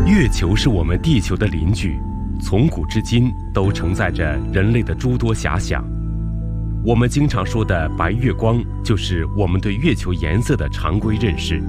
月球是我们地球的邻居，从古至今都承载着人类的诸多遐想。我们经常说的白月光，就是我们对月球颜色的常规认识。